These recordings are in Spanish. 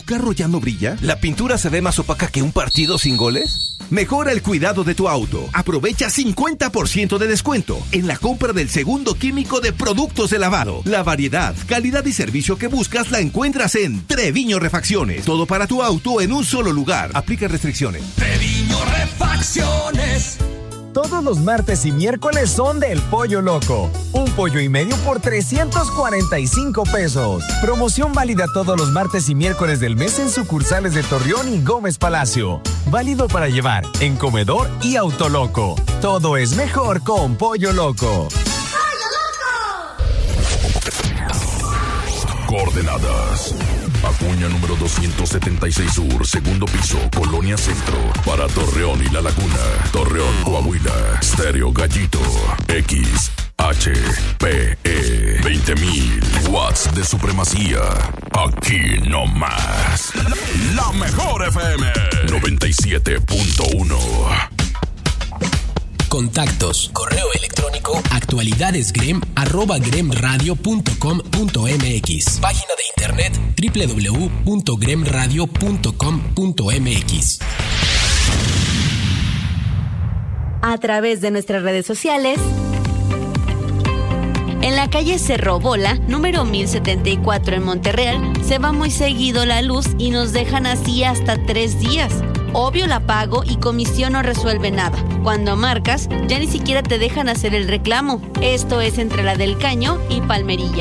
carro ya no brilla? ¿La pintura se ve más opaca que un partido sin goles? Mejora el cuidado de tu auto. Aprovecha 50% de descuento en la compra del segundo químico de productos de lavado. La variedad, calidad y servicio que buscas la encuentras en Treviño Refacciones. Todo para tu auto en un solo lugar. Aplica restricciones. Treviño Refacciones. Todos los martes y miércoles son del Pollo Loco. Un pollo y medio por 345 pesos. Promoción válida todos los martes y miércoles del mes en sucursales de Torreón y Gómez Palacio. Válido para llevar en comedor y Autoloco. Todo es mejor con Pollo Loco. Coordenadas: Acuña número 276 Sur, segundo piso, Colonia Centro. Para Torreón y La Laguna. Torreón, Coahuila. Stereo Gallito. XHPE 20.000 watts de supremacía. Aquí no más. La mejor FM 97.1. Contactos: correo electrónico actualidadesgrem@gremradio.com.mx. Página de internet www.gremradio.com.mx. A través de nuestras redes sociales. En la calle Cerro Bola, número 1074 en Monterreal, se va muy seguido la luz y nos dejan así hasta 3 días. Obvio la pago y comisión no resuelve nada. Cuando marcas, ya ni siquiera te dejan hacer el reclamo. Esto es entre la del Caño y Palmerilla.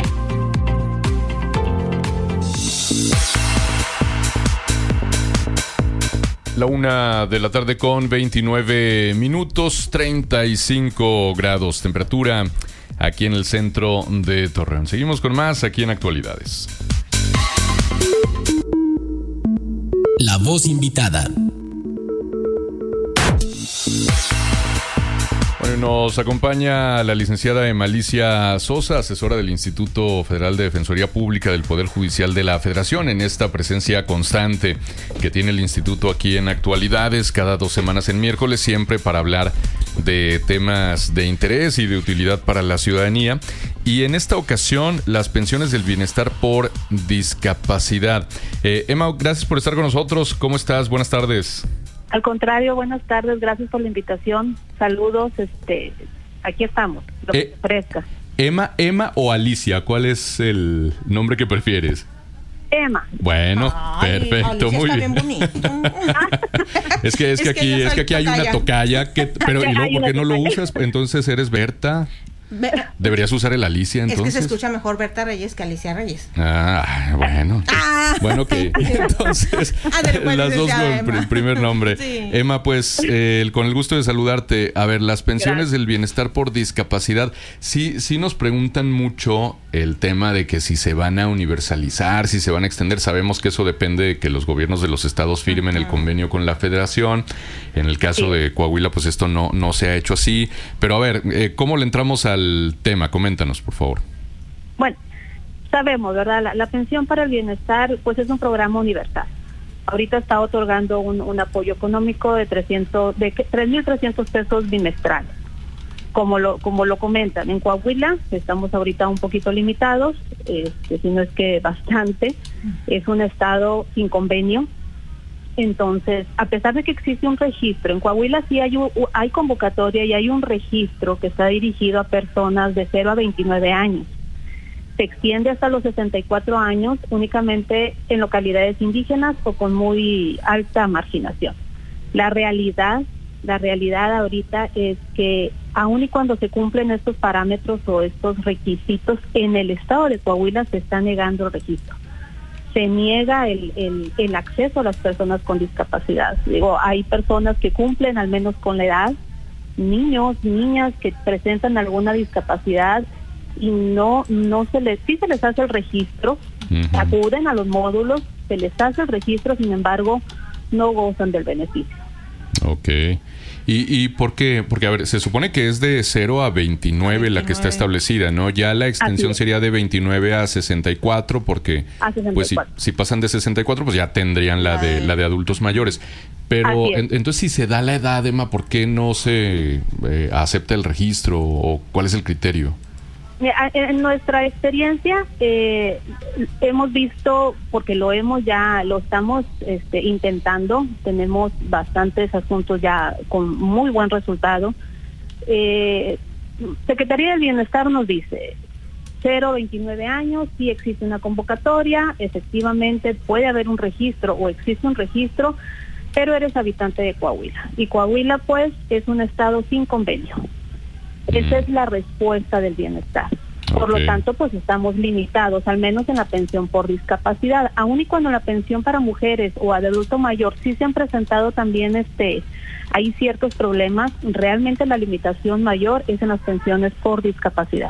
La 1 de la tarde con 29 minutos, 35 grados temperatura aquí en el centro de Torreón. Seguimos con más aquí en Actualidades. La voz invitada. Bueno, nos acompaña la licenciada Emalicia Sosa, asesora del Instituto Federal de Defensoría Pública del Poder Judicial de la Federación, en esta presencia constante que tiene el instituto aquí en Actualidades, cada 2 semanas en miércoles, siempre para hablar de temas de interés y de utilidad para la ciudadanía. Y en esta ocasión, las pensiones del bienestar por discapacidad. Emma, gracias por estar con nosotros. ¿Cómo estás? Buenas tardes. Al contrario, buenas tardes, gracias por la invitación. Saludos, aquí estamos, lo que te ofrezca. Emma o Alicia, ¿cuál es el nombre que prefieres? Emma. Bueno, perfecto, muy bien. Es que aquí hay una tocaya pero y luego, ¿por qué no lo usas? Entonces eres Berta. Deberías usar el Alicia, entonces. Es que se escucha mejor Berta Reyes que Alicia Reyes. Bueno. Bueno, ok. Entonces, las dos con el primer nombre. Sí. Emma, pues, con el gusto de saludarte. A ver, las pensiones del bienestar por discapacidad. Sí nos preguntan mucho el tema de que si se van a universalizar, si se van a extender. Sabemos que eso depende de que los gobiernos de los estados firmen el convenio con la federación. En el caso de Coahuila, pues esto no se ha hecho así. Pero a ver, ¿cómo le entramos al tema? Coméntanos, por favor. Bueno, sabemos, ¿verdad? La pensión para el bienestar, pues es un programa universal. Ahorita está otorgando un apoyo económico de 3,300 pesos bimestrales. Como lo comentan, en Coahuila estamos ahorita un poquito limitados, si no es que bastante. Es un estado sin convenio. Entonces, a pesar de que existe un registro, en Coahuila sí hay convocatoria y hay un registro que está dirigido a personas de 0 a 29 años. Se extiende hasta los 64 años únicamente en localidades indígenas o con muy alta marginación. La realidad ahorita es que aun y cuando se cumplen estos parámetros o estos requisitos, en el estado de Coahuila se está negando el registro. Se niega el acceso a las personas con discapacidad. Hay personas que cumplen al menos con la edad, niños, niñas que presentan alguna discapacidad y sí se les hace el registro, acuden a los módulos, se les hace el registro, sin embargo, no gozan del beneficio. Ok. ¿Y por qué? Porque, a ver, se supone que es de 0 a 29 la que está establecida, ¿no? Ya la extensión sería de 29 a 64, porque pues si pasan de 64, pues ya tendrían la de adultos mayores. Pero entonces, si se da la edad, Emma, ¿por qué no se acepta el registro? ¿O cuál es el criterio? En nuestra experiencia hemos visto, porque lo estamos intentando, tenemos bastantes asuntos ya con muy buen resultado. Secretaría del Bienestar nos dice 0-29 años, sí existe una convocatoria, efectivamente puede haber un registro o existe un registro, pero eres habitante de Coahuila y Coahuila pues es un estado sin convenio. Esa es la respuesta del Bienestar. Por lo tanto, pues estamos limitados, al menos en la pensión por discapacidad. Aún y cuando la pensión para mujeres o de adulto mayor sí se han presentado también hay ciertos problemas, realmente la limitación mayor es en las pensiones por discapacidad.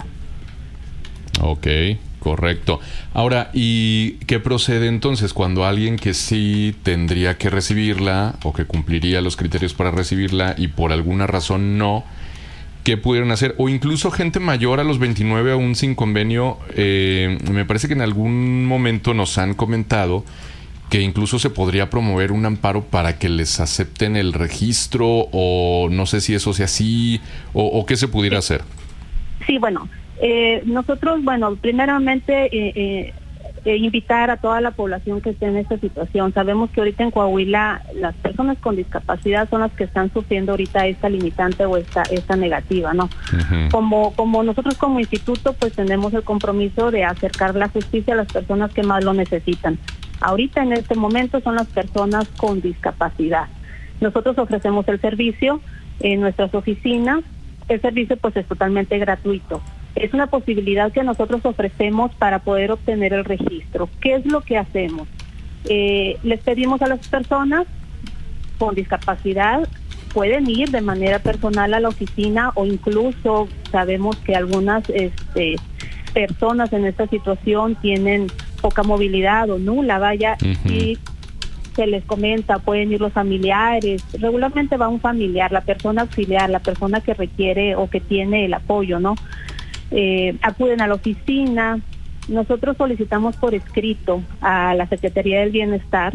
Ok, correcto. Ahora, ¿y qué procede entonces cuando alguien que sí tendría que recibirla o que cumpliría los criterios para recibirla y por alguna razón no? ¿Qué pudieran hacer? O incluso gente mayor a los 29 aún sin convenio. Me parece que en algún momento nos han comentado que incluso se podría promover un amparo para que les acepten el registro, o no sé si eso sea así, o qué se pudiera hacer. Sí, bueno, nosotros, primeramente invitar a toda la población que esté en esta situación. Sabemos que ahorita en Coahuila las personas con discapacidad son las que están sufriendo ahorita esta limitante o esta negativa, ¿no? Uh-huh. Como nosotros como instituto pues tenemos el compromiso de acercar la justicia a las personas que más lo necesitan. Ahorita en este momento son las personas con discapacidad. Nosotros ofrecemos el servicio en nuestras oficinas. El servicio pues es totalmente gratuito. Es una posibilidad que nosotros ofrecemos para poder obtener el registro. ¿Qué es lo que hacemos? Les pedimos a las personas con discapacidad, pueden ir de manera personal a la oficina, o incluso sabemos que algunas personas en esta situación tienen poca movilidad o nula, uh-huh. Y se les comenta, pueden ir los familiares, regularmente va un familiar, la persona auxiliar, la persona que requiere o que tiene el apoyo, ¿no? Acuden a la oficina. Nosotros solicitamos por escrito a la Secretaría del Bienestar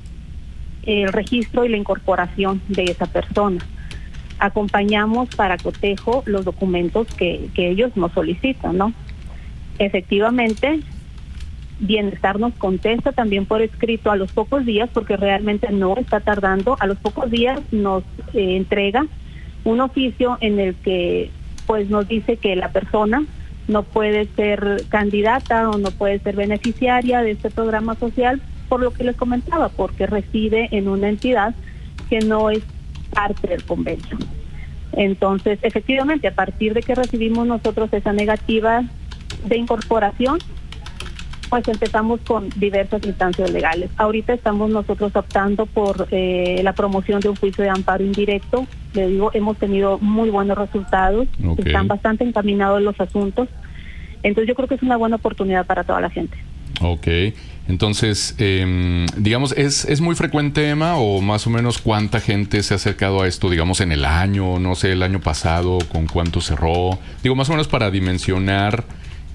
el registro y la incorporación de esa persona. Acompañamos para cotejo los documentos que ellos nos solicitan, ¿no? Efectivamente, Bienestar nos contesta también por escrito a los pocos días, porque realmente no está tardando. A los pocos días nos entrega un oficio en el que pues nos dice que la persona no puede ser candidata o no puede ser beneficiaria de este programa social, por lo que les comentaba, porque reside en una entidad que no es parte del convenio. Entonces, efectivamente, a partir de que recibimos nosotros esa negativa de incorporación, pues empezamos con diversas instancias legales. Ahorita estamos nosotros optando por la promoción de un juicio de amparo indirecto. Le digo, hemos tenido muy buenos resultados, están bastante encaminados los asuntos. Entonces yo creo que es una buena oportunidad para toda la gente. Ok, entonces, digamos, ¿es muy frecuente, Emma, o más o menos cuánta gente se ha acercado a esto, digamos, en el año, no sé, el año pasado, con cuánto cerró? Digo, más o menos para dimensionar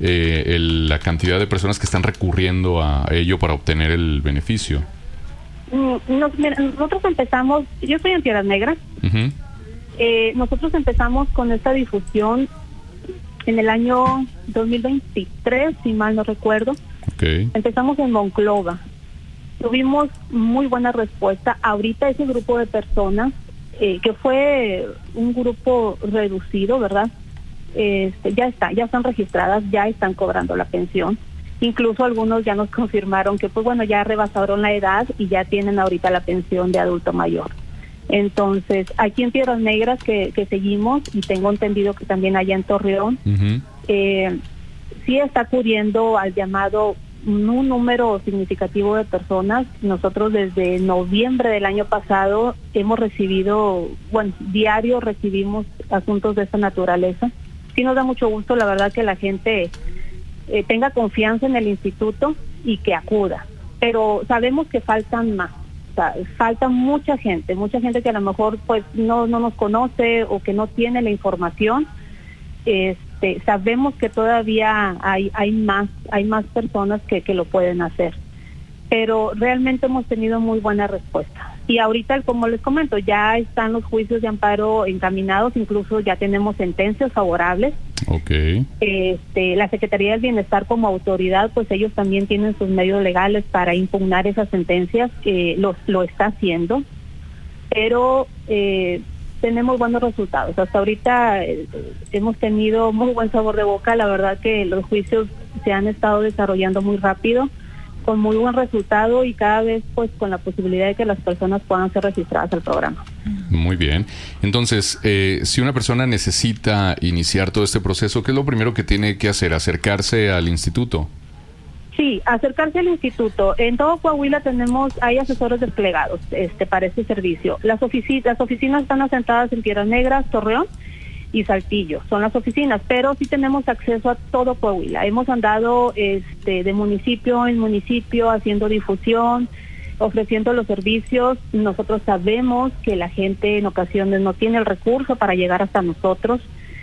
la cantidad de personas que están recurriendo a ello para obtener el beneficio. Nosotros empezamos, yo estoy en Tierras Negras. Uh-huh. Nosotros empezamos con esta difusión en el año 2023, si mal no recuerdo. Okay. Empezamos en Monclova. Tuvimos muy buena respuesta. Ahorita ese grupo de personas, que fue un grupo reducido, ¿verdad? Ya están registradas, ya están cobrando la pensión. Incluso algunos ya nos confirmaron que, pues bueno, ya rebasaron la edad y ya tienen ahorita la pensión de adulto mayor. Entonces, aquí en Piedras Negras que seguimos, y tengo entendido que también allá en Torreón, uh-huh. Sí está acudiendo al llamado un número significativo de personas. Nosotros desde noviembre del año pasado hemos recibido, diario recibimos asuntos de esta naturaleza. Sí nos da mucho gusto, la verdad, que la gente tenga confianza en el instituto y que acuda. Pero sabemos que faltan más. O sea, falta mucha gente que a lo mejor pues no nos conoce o que no tiene la información. Sabemos que todavía hay más personas que lo pueden hacer, pero realmente hemos tenido muy buena respuesta. Y ahorita, como les comento, ya están los juicios de amparo encaminados, incluso ya tenemos sentencias favorables. Okay. La Secretaría del Bienestar como autoridad, pues ellos también tienen sus medios legales para impugnar esas sentencias, lo está haciendo, pero tenemos buenos resultados. Hasta ahorita hemos tenido muy buen sabor de boca. La verdad que los juicios se han estado desarrollando muy rápido, con muy buen resultado y cada vez pues con la posibilidad de que las personas puedan ser registradas al programa. Muy bien. Entonces, si una persona necesita iniciar todo este proceso, ¿qué es lo primero que tiene que hacer? ¿Acercarse al instituto? Sí, acercarse al instituto. En todo Coahuila hay asesores desplegados para este servicio. Las oficinas están asentadas en Piedras Negras, Torreón y Saltillo. Son las oficinas, pero sí tenemos acceso a todo Coahuila. Hemos andado de municipio en municipio haciendo difusión, ofreciendo los servicios. Nosotros sabemos que la gente en ocasiones no tiene el recurso para llegar hasta nosotros,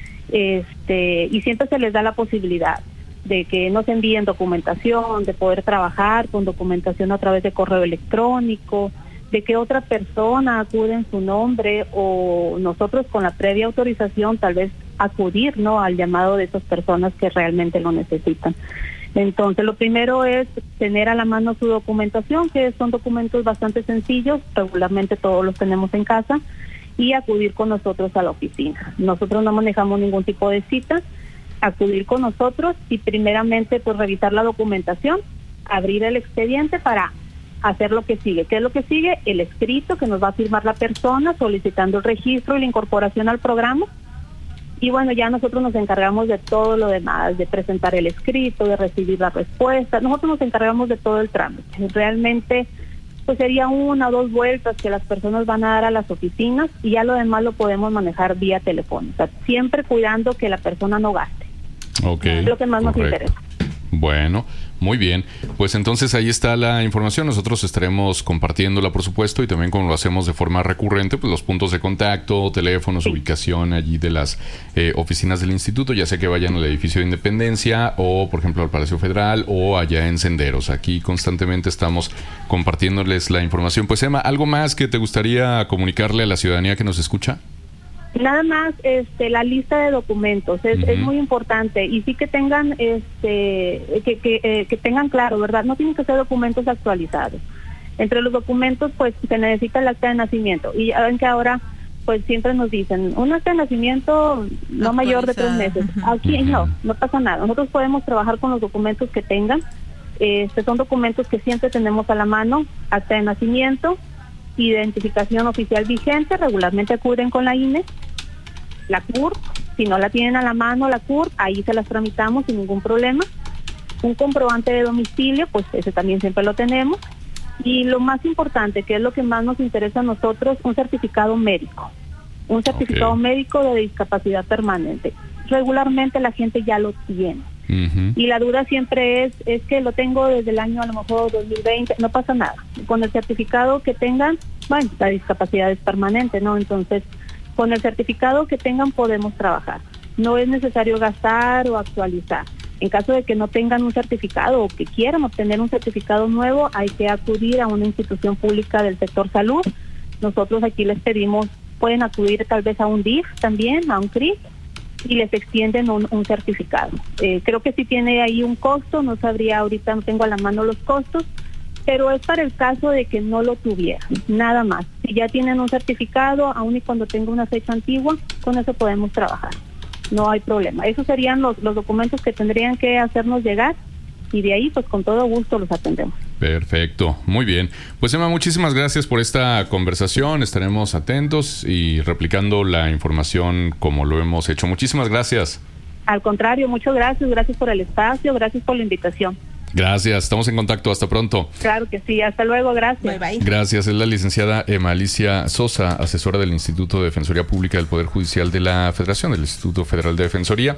y siempre se les da la posibilidad de que nos envíen documentación, de poder trabajar con documentación a través de correo electrónico, de que otra persona acude en su nombre o nosotros con la previa autorización tal vez acudir, ¿no?, al llamado de esas personas que realmente lo necesitan. Entonces, lo primero es tener a la mano su documentación, que son documentos bastante sencillos, regularmente todos los tenemos en casa, y acudir con nosotros a la oficina. Nosotros no manejamos ningún tipo de cita, acudir con nosotros y primeramente pues revisar la documentación, abrir el expediente para hacer lo que sigue. ¿Qué es lo que sigue? El escrito que nos va a firmar la persona solicitando el registro y la incorporación al programa. Y bueno, ya nosotros nos encargamos de todo lo demás, de presentar el escrito, de recibir la respuesta. Nosotros nos encargamos de todo el trámite. Realmente pues sería 1 o 2 vueltas que las personas van a dar a las oficinas y ya lo demás lo podemos manejar vía telefónica, siempre cuidando que la persona no gaste. Okay, es lo que más nos interesa. Bueno, muy bien. Pues entonces ahí está la información. Nosotros estaremos compartiéndola, por supuesto, y también como lo hacemos de forma recurrente, pues los puntos de contacto, teléfonos, ubicación allí de las oficinas del instituto, ya sea que vayan al edificio de Independencia o, por ejemplo, al Palacio Federal o allá en Senderos. Aquí constantemente estamos compartiéndoles la información. Pues Emma, ¿algo más que te gustaría comunicarle a la ciudadanía que nos escucha? Nada más la lista de documentos es muy importante y sí que tengan que tengan claro, ¿verdad? No tienen que ser documentos actualizados. Entre los documentos pues se necesita el acta de nacimiento y ya ven que ahora pues siempre nos dicen un acta de nacimiento no mayor de 3 meses. Aquí no pasa nada. Nosotros podemos trabajar con los documentos que tengan. Son documentos que siempre tenemos a la mano: acta de nacimiento, identificación oficial vigente, regularmente acuden con la INE, la CURP, si no la tienen a la mano la CURP, ahí se las tramitamos sin ningún problema. Un comprobante de domicilio, pues ese también siempre lo tenemos. Y lo más importante, que es lo que más nos interesa a nosotros, un certificado médico. Un certificado médico de discapacidad permanente. Regularmente la gente ya lo tiene. Y la duda siempre es que lo tengo desde el año a lo mejor 2020, no pasa nada. Con el certificado que tengan, bueno, la discapacidad es permanente, ¿no? Entonces, con el certificado que tengan podemos trabajar. No es necesario gastar o actualizar. En caso de que no tengan un certificado o que quieran obtener un certificado nuevo, hay que acudir a una institución pública del sector salud. Nosotros aquí les pedimos, pueden acudir tal vez a un DIF también, a un CRIS, y les extienden un certificado. Creo que sí tiene ahí un costo, no sabría ahorita, no tengo a la mano los costos, pero es para el caso de que no lo tuvieran, nada más. Si ya tienen un certificado, aun y cuando tenga una fecha antigua, con eso podemos trabajar. No hay problema. Esos serían los documentos que tendrían que hacernos llegar y de ahí, pues con todo gusto los atendemos. Perfecto, muy bien. Pues Emma, muchísimas gracias por esta conversación. Estaremos atentos y replicando la información como lo hemos hecho. Muchísimas gracias. Al contrario, muchas gracias. Gracias por el espacio, gracias por la invitación. Gracias, estamos en contacto, hasta pronto. Claro que sí, hasta luego, gracias. Bye, bye. Gracias, es la licenciada Emalicia Sosa, asesora del Instituto de Defensoría Pública del Poder Judicial de la Federación, del Instituto Federal de Defensoría.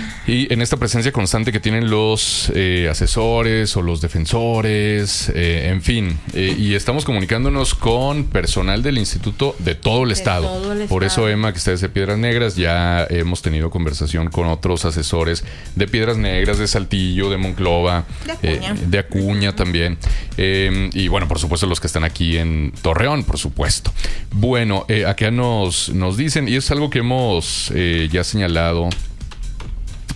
Y en esta presencia constante que tienen los asesores o los defensores, en fin, y estamos comunicándonos con personal del instituto de todo el estado. Por eso, Emma, que está desde Piedras Negras, ya hemos tenido conversación con otros asesores de Piedras Negras, de Saltillo, de Monclova, de Acuña también, y bueno, por supuesto los que están aquí en Torreón, por supuesto. Bueno, acá nos dicen, y es algo que hemos ya señalado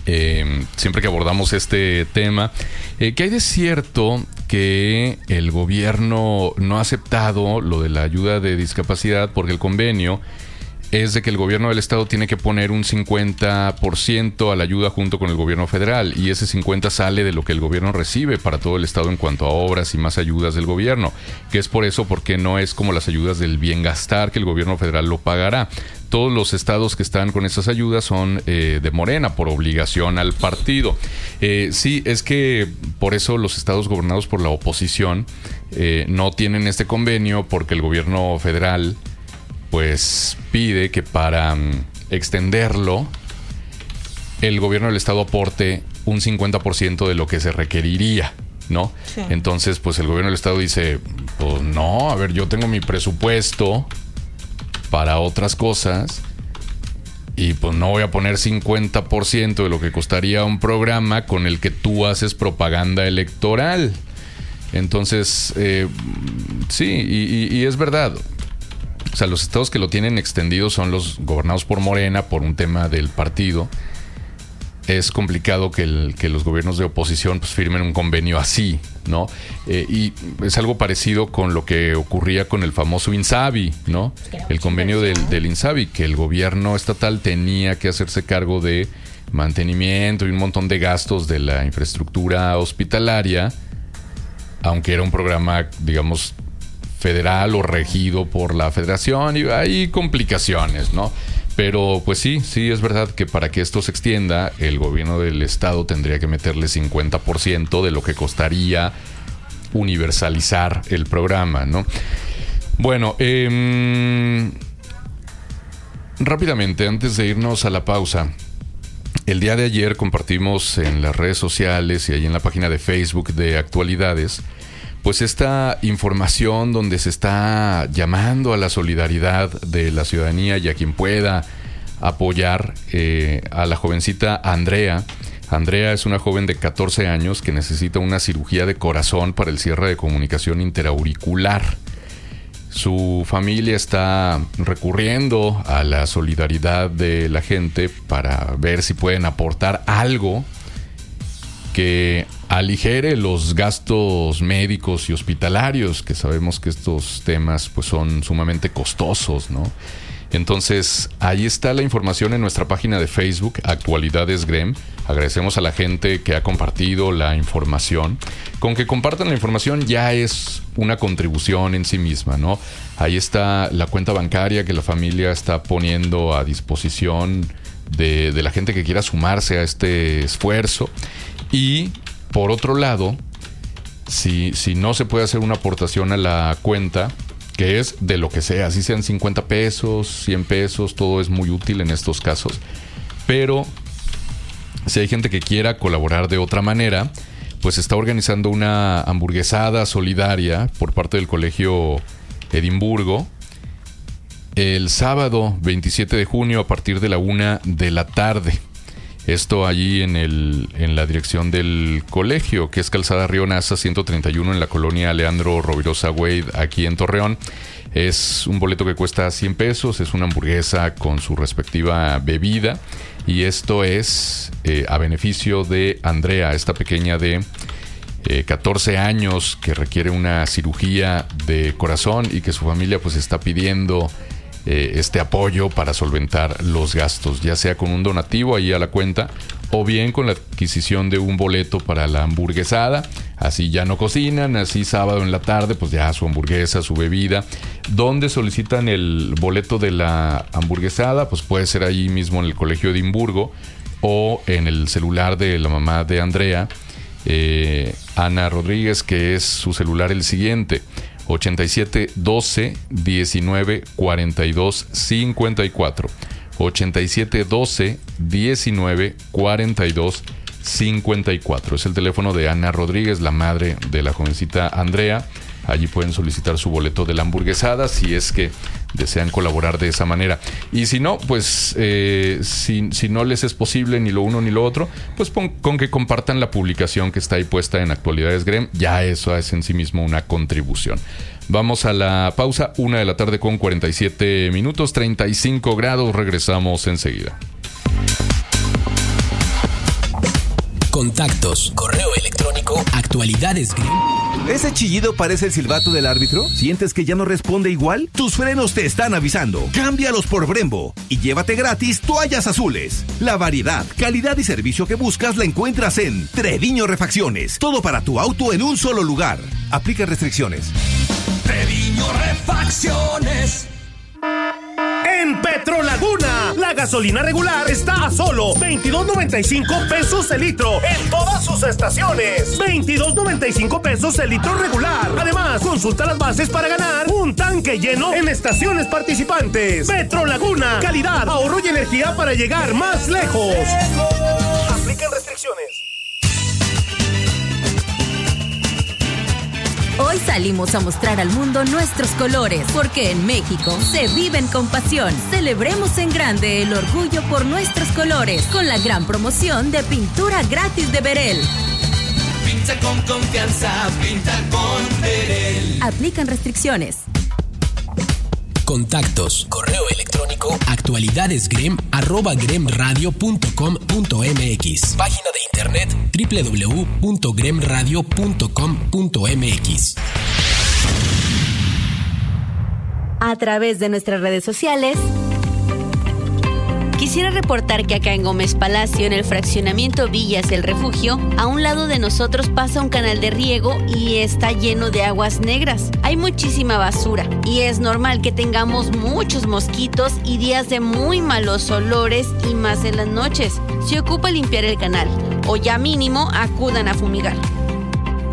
siempre que abordamos este tema, que hay de cierto que el gobierno no ha aceptado lo de la ayuda de discapacidad porque el convenio es de que el gobierno del estado tiene que poner un 50% a la ayuda junto con el gobierno federal, y ese 50% sale de lo que el gobierno recibe para todo el estado en cuanto a obras y más ayudas del gobierno, que es por eso porque no es como las ayudas del bien gastar, que el gobierno federal lo pagará. Todos los estados que están con esas ayudas son de Morena, por obligación al partido. Sí, es que por eso los estados gobernados por la oposición no tienen este convenio, porque el gobierno federal pues pide que para extenderlo el gobierno del estado aporte un 50% de lo que se requeriría, ¿no? Sí. Entonces, pues el gobierno del estado dice, pues no, a ver, yo tengo mi presupuesto para otras cosas y pues no voy a poner 50% de lo que costaría un programa con el que tú haces propaganda electoral. Entonces, sí, y es verdad. O sea, los estados que lo tienen extendido son los gobernados por Morena, por un tema del partido. Es complicado que los gobiernos de oposición pues firmen un convenio así, ¿no? Y es algo parecido con lo que ocurría con el famoso INSABI, ¿no? El convenio del INSABI, que el gobierno estatal tenía que hacerse cargo de mantenimiento y un montón de gastos de la infraestructura hospitalaria, aunque era un programa, digamos, federal o regido por la federación, y hay complicaciones, ¿no? Pero pues sí, es verdad que para que esto se extienda, el gobierno del estado tendría que meterle 50% de lo que costaría universalizar el programa, ¿no? Bueno, rápidamente, antes de irnos a la pausa, el día de ayer compartimos en las redes sociales y ahí en la página de Facebook de Actualidades pues esta información donde se está llamando a la solidaridad de la ciudadanía y a quien pueda apoyar a la jovencita Andrea. Andrea es una joven de 14 años que necesita una cirugía de corazón para el cierre de comunicación interauricular. Su familia está recurriendo a la solidaridad de la gente para ver si pueden aportar algo que aligere los gastos médicos y hospitalarios, que sabemos que estos temas pues son sumamente costosos, ¿no? Entonces, ahí está la información en nuestra página de Facebook, Actualidades GREM. Agradecemos a la gente que ha compartido la información. Con que compartan la información ya es una contribución en sí misma, ¿no? Ahí está la cuenta bancaria que la familia está poniendo a disposición de la gente que quiera sumarse a este esfuerzo. Y por otro lado, si no se puede hacer una aportación a la cuenta, que es de lo que sea, si sean 50 pesos, 100 pesos, todo es muy útil en estos casos. Pero si hay gente que quiera colaborar de otra manera, pues está organizando una hamburguesada solidaria por parte del Colegio Edimburgo el sábado 27 de junio a partir de la 1 de la tarde. Esto allí en la dirección del colegio, que es Calzada Río Nasa 131 en la colonia Leandro Rovirosa Wade, aquí en Torreón. Es un boleto que cuesta 100 pesos, es una hamburguesa con su respectiva bebida, y esto es a beneficio de Andrea, esta pequeña de 14 años que requiere una cirugía de corazón y que su familia pues está pidiendo este apoyo para solventar los gastos, ya sea con un donativo ahí a la cuenta o bien con la adquisición de un boleto para la hamburguesada. Así ya no cocinan, así sábado en la tarde pues ya su hamburguesa, su bebida. ¿Dónde solicitan el boleto de la hamburguesada? Pues puede ser ahí mismo en el Colegio Edimburgo o en el celular de la mamá de Andrea, Ana Rodríguez, que es su celular el siguiente: 87 12 19 42 54. 87 12 19 42 54. Es el teléfono de Ana Rodríguez, la madre de la jovencita Andrea. Allí pueden solicitar su boleto de la hamburguesada si es que desean colaborar de esa manera. Y si no, pues si no les es posible ni lo uno ni lo otro, pues con que compartan la publicación que está ahí puesta en Actualidades GREM, ya eso es en sí mismo una contribución. Vamos a la pausa, 1 de la tarde con 47 minutos, 35 grados, regresamos enseguida. Contactos, correo electrónico, actualidades Grem. ¿Ese chillido parece el silbato del árbitro? ¿Sientes que ya no responde igual? Tus frenos te están avisando. Cámbialos por Brembo y llévate gratis toallas azules. La variedad, calidad y servicio que buscas la encuentras en Treviño Refacciones. Todo para tu auto en un solo lugar. Aplica restricciones. Treviño Refacciones. En Petrolaguna, la gasolina regular está a solo 22.95 pesos el litro en todas sus estaciones. 22.95 pesos el litro regular. Además, consulta las bases para ganar un tanque lleno en estaciones participantes. Petrolaguna, calidad, ahorro y energía para llegar más lejos. Aplican restricciones. Hoy salimos a mostrar al mundo nuestros colores, porque en México se viven con pasión. Celebremos en grande el orgullo por nuestros colores, con la gran promoción de pintura gratis de Berel. Pinta con confianza, pinta con Berel. Aplican restricciones. Contactos, correo electrónico, actualidadesgrem@gremradio.com.mx. Página de internet www.gremradio.com.mx. A través de nuestras redes sociales, quisiera reportar que acá en Gómez Palacio, en el fraccionamiento Villas El Refugio, a un lado de nosotros pasa un canal de riego y está lleno de aguas negras. Hay muchísima basura y es normal que tengamos muchos mosquitos y días de muy malos olores y más en las noches. Se ocupa limpiar el canal o ya mínimo acudan a fumigar.